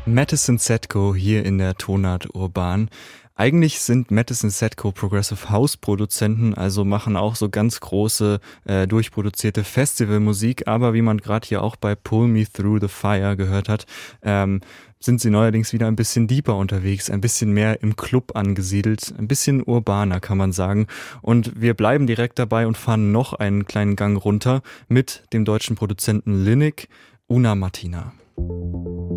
Mattison Setco hier in der Tonart Urban. Eigentlich sind Mattison Setco Progressive House Produzenten, also machen auch so ganz große, durchproduzierte Festivalmusik, aber wie man gerade hier auch bei Pull Me Through the Fire gehört hat, sind sie neuerdings wieder ein bisschen deeper unterwegs, ein bisschen mehr im Club angesiedelt, ein bisschen urbaner, kann man sagen. Und wir bleiben direkt dabei und fahren noch einen kleinen Gang runter mit dem deutschen Produzenten Linnick, Una Mattina.